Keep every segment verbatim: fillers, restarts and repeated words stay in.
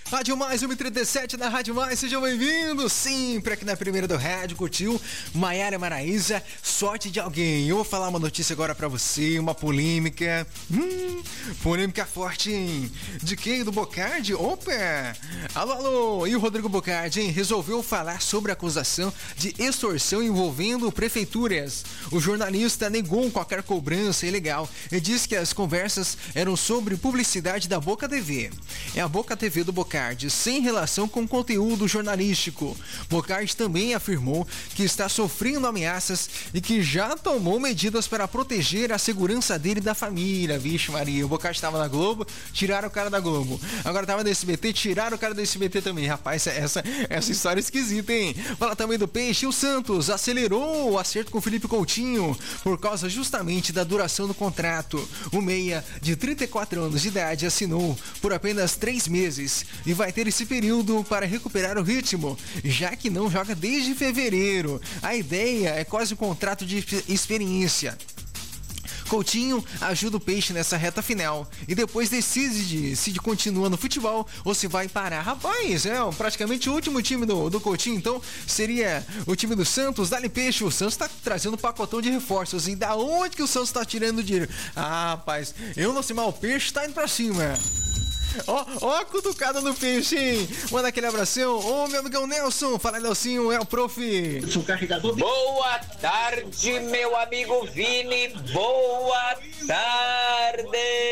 Rádio Mais, uma e trinta e sete na Rádio Mais, sejam bem-vindos, sempre aqui na primeira do rádio, curtiu? Maiara Maraíza, sorte de alguém. Eu vou falar uma notícia agora pra você, uma polêmica, hum, polêmica forte, hein? De quem? Do Bocardi? Opa! Alô, alô, e o Rodrigo Bocardi, hein? Resolveu falar sobre a acusação de extorsão envolvendo prefeituras. O jornalista negou qualquer cobrança ilegal e disse que as conversas eram sobre publicidade da Boca T V. É a Boca T V do Bocardi, sem relação com conteúdo jornalístico. Bocardi também afirmou que está sofrendo ameaças e que já tomou medidas para proteger a segurança dele e da família. Vixe Maria, o Bocardi estava na Globo, tiraram o cara da Globo. Agora estava no S B T, tiraram o cara do S B T também. Rapaz, essa, essa história é esquisita, hein? Fala também do Peixe. O Santos acelerou o acerto com o Felipe Coutinho por causa justamente da duração do contrato. O meia, de trinta e quatro anos de idade, assinou por apenas três meses e vai ter esse período para recuperar o ritmo, já que não joga desde fevereiro. A ideia é quase um contrato de experiência. Coutinho ajuda o Peixe nessa reta final e depois decide se continua no futebol ou se vai parar. Rapaz, é praticamente o último time do, do Coutinho, então seria o time do Santos. Dá-lhe Peixe, o Santos tá trazendo um pacotão de reforços. E da onde que o Santos tá tirando dinheiro? Ah, rapaz, eu não sei, mas o Peixe tá indo pra cima. Ó, ó a cutucada no Peixe, hein? Manda aquele abração. Ô, meu amigão Nelson. Fala, Nelsinho, é o prof. Sou carregador. Boa tarde, meu amigo Vini. Boa tarde.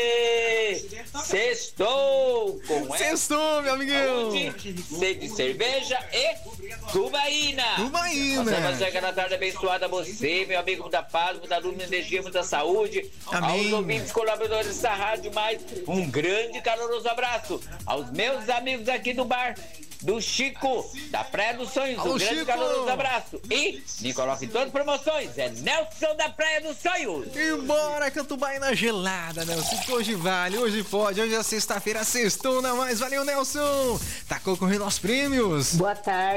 Sextou com Sextou, meu amigão. Sede cerveja e tubaína. Tubaína. Você chega na tarde abençoada a você, meu amigo, muita paz, muita luz, muita energia, muita saúde. Amém. Aos ouvintes colaboradores dessa rádio, mais um grande caloroso abraço aos meus amigos aqui do bar do Chico, da Praia dos Sonhos. Alô, um grande Chico. caloroso abraço. E me coloque em todas as promoções. É Nelson da Praia dos Sonhos. Embora, Cantubaína gelada, Nelson. Hoje vale, hoje pode. Hoje é sexta-feira, sextou na mais. Valeu, Nelson. Tá concorrendo aos prêmios. Boa tarde.